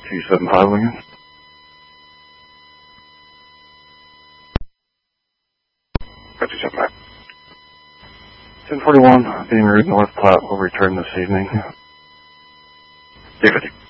275 Lincoln. Got 275. 1041, being route North Platte will return this evening. 250.